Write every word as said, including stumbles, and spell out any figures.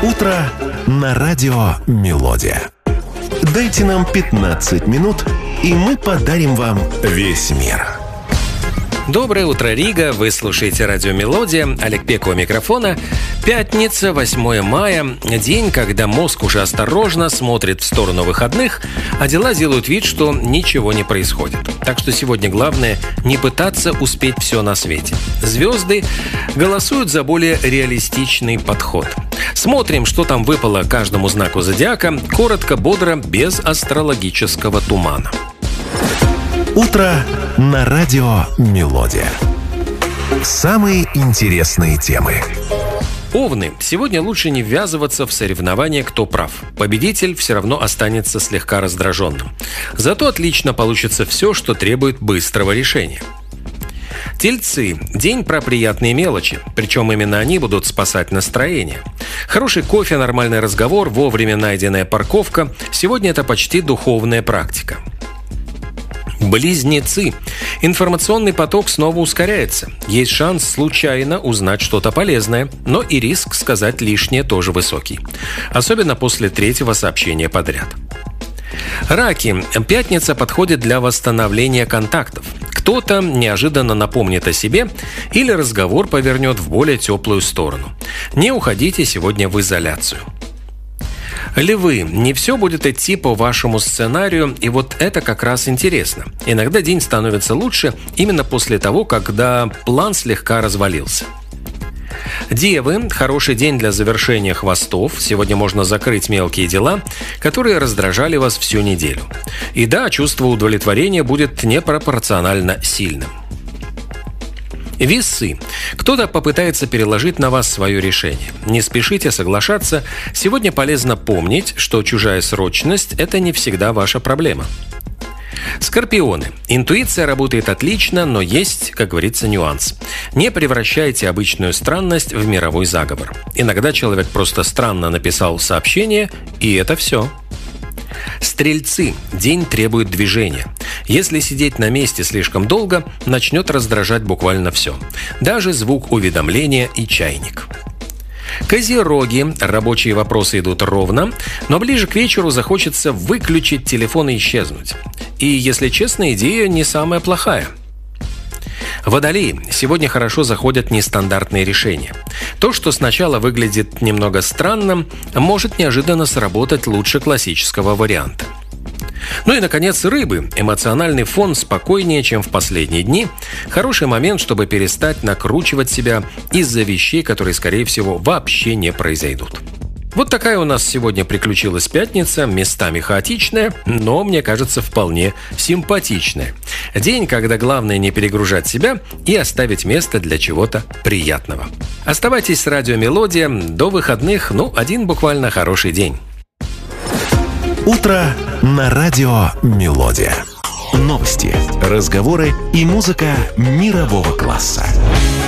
Утро на радио «Мелодия». Дайте нам пятнадцать минут, и мы подарим вам весь мир. Доброе утро, Рига! Вы слушаете радио «Мелодия». Олег Пек у микрофона. Пятница, восьмое мая. День, когда мозг уже осторожно смотрит в сторону выходных, а дела делают вид, что ничего не происходит. Так что сегодня главное не пытаться успеть все на свете. Звезды голосуют за более реалистичный подход. Смотрим, что там выпало каждому знаку зодиака. Коротко, бодро, без астрологического тумана. Утро на радио «Мелодия». Самые интересные темы. Овны. Сегодня лучше не ввязываться в соревнования, кто прав. Победитель все равно останется слегка раздраженным. Зато отлично получится все, что требует быстрого решения. Тельцы. День про приятные мелочи. Причем именно они будут спасать настроение. Хороший кофе, нормальный разговор, вовремя найденная парковка. Сегодня это почти духовная практика. Близнецы. Информационный поток снова ускоряется. Есть шанс случайно узнать что-то полезное, но и риск сказать лишнее тоже высокий. Особенно после третьего сообщения подряд. Раки. Пятница подходит для восстановления контактов. Кто-то неожиданно напомнит о себе или разговор повернет в более теплую сторону. Не уходите сегодня в изоляцию. Львы. Не все будет идти по вашему сценарию, и вот это как раз интересно. Иногда день становится лучше именно после того, когда план слегка развалился. Девы. Хороший день для завершения хвостов. Сегодня можно закрыть мелкие дела, которые раздражали вас всю неделю. И да, чувство удовлетворения будет непропорционально сильным. Весы. Кто-то попытается переложить на вас свое решение. Не спешите соглашаться. Сегодня полезно помнить, что чужая срочность – это не всегда ваша проблема. Скорпионы. Интуиция работает отлично, но есть, как говорится, нюанс. Не превращайте обычную странность в мировой заговор. Иногда человек просто странно написал сообщение, и это все. Стрельцы. День требует движения. Если сидеть на месте слишком долго, начнет раздражать буквально все. Даже звук уведомления и чайник. Козероги. Рабочие вопросы идут ровно, но ближе к вечеру захочется выключить телефон и исчезнуть. И, если честно, идея не самая плохая. Водолеи. Сегодня хорошо заходят нестандартные решения. То, что сначала выглядит немного странным, может неожиданно сработать лучше классического варианта. Ну и, наконец, рыбы. Эмоциональный фон спокойнее, чем в последние дни. Хороший момент, чтобы перестать накручивать себя из-за вещей, которые, скорее всего, вообще не произойдут. Вот такая у нас сегодня приключилась пятница, местами хаотичная, но, мне кажется, вполне симпатичная. День, когда главное не перегружать себя и оставить место для чего-то приятного. Оставайтесь с радио «Мелодия». До выходных, ну, один буквально хороший день. Утро на радио «Мелодия». Новости, разговоры и музыка мирового класса.